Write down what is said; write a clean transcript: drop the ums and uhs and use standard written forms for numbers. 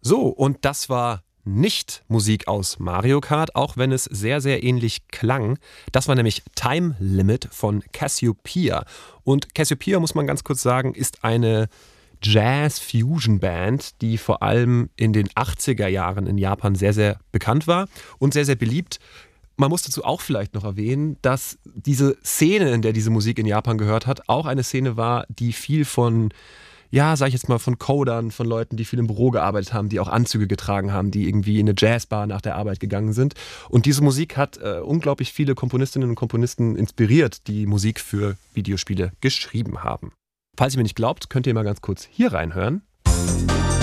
So, und das war nicht Musik aus Mario Kart, auch wenn es sehr, sehr ähnlich klang. Das war nämlich Time Limit von Cassiopeia. Und Cassiopeia, muss man ganz kurz sagen, ist eine Jazz-Fusion-Band, die vor allem in den 80er Jahren in Japan sehr, sehr bekannt war und sehr, sehr beliebt. Man muss dazu auch vielleicht noch erwähnen, dass diese Szene, in der diese Musik in Japan gehört hat, auch eine Szene war, die viel von, ja, sag ich jetzt mal, von Codern, von Leuten, die viel im Büro gearbeitet haben, die auch Anzüge getragen haben, die irgendwie in eine Jazzbar nach der Arbeit gegangen sind. Und diese Musik hat unglaublich viele Komponistinnen und Komponisten inspiriert, die Musik für Videospiele geschrieben haben. Falls ihr mir nicht glaubt, könnt ihr mal ganz kurz hier reinhören.